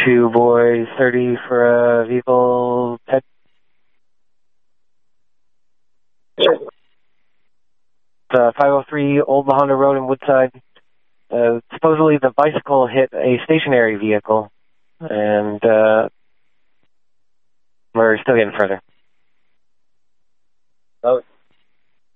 2 boys, 30 for a vehicle. Ted. The 503 Old La Honda Road in Woodside. Supposedly the bicycle hit a stationary vehicle, and we're still getting further.